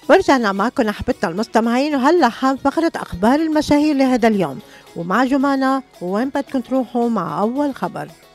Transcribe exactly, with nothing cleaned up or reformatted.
ورجعنا معكم أحبتنا المستمعين، وهلا حان فقرة أخبار المشاهير لهذا اليوم، ومع جمانة وين بدكم تروحوا مع أول خبر.